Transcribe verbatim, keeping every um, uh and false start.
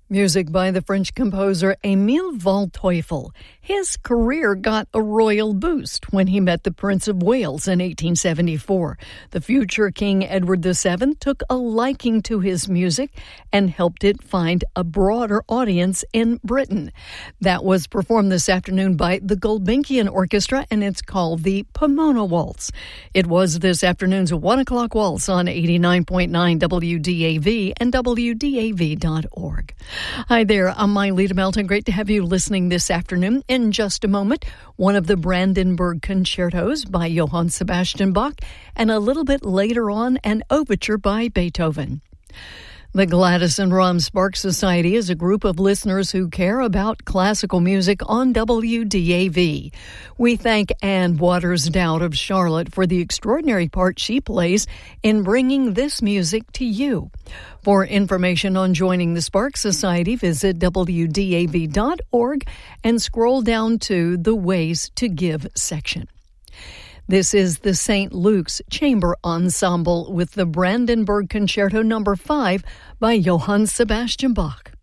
Music by the French composer Émile Waldteufel. His career got a royal boost when he met the Prince of Wales in eighteen seventy-four. The future King Edward the Seventh took a liking to his music and helped it find a broader audience in Britain. That was performed this afternoon by the Gulbenkian Orchestra, and it's called the Pomona Waltz. It was this afternoon's one o'clock waltz on eighty-nine point nine W D A V and W D A V dot org. Hi there, I'm Miley Melton. Great to have you listening this afternoon. In just a moment, one of the Brandenburg concertos by Johann Sebastian Bach, and a little bit later on, an overture by Beethoven. The Gladys and Ron Sparks Society is a group of listeners who care about classical music on W D A V. We thank Ann Waters Dowd of Charlotte for the extraordinary part she plays in bringing this music to you. For information on joining the Sparks Society, visit W D A V dot org and scroll down to the Ways to Give section. This is the Saint Luke's Chamber Ensemble with the Brandenburg Concerto number five by Johann Sebastian Bach.